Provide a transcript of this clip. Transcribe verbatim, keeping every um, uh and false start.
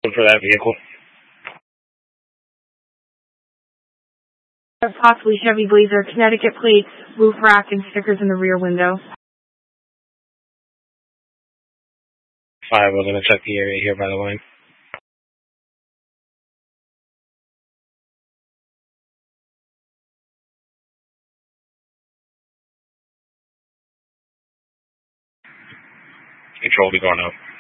For that vehicle. Possibly Chevy Blazer, Connecticut plates, roof rack, and stickers in the rear window. Five, we're going to check the area here by the line. Control will be going out.